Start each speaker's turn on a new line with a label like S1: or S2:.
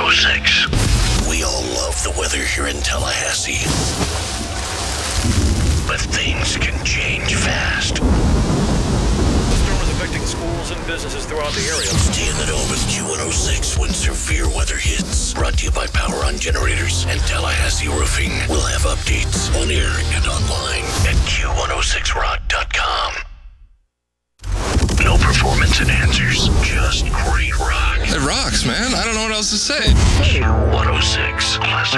S1: Q106. We all love the weather here in Tallahassee. But things can change fast.
S2: The storm is affecting schools and businesses throughout the area.
S1: Stay in the know with Q106 when severe weather hits. Brought to you by Power On Generators and Tallahassee Roofing. We'll have updates on air and online at Q106rock.com. No performance enhancers, just great rock.
S3: It rocks, man. I don't know what else to say.
S1: Q106 Classic